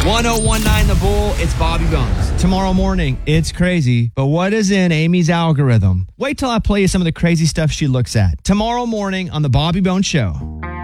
1019 The Bull, it's Bobby Bones. Tomorrow morning, it's crazy, but what is in Amy's algorithm? Wait till I play you some of the crazy stuff she looks at. Tomorrow morning on The Bobby Bones Show.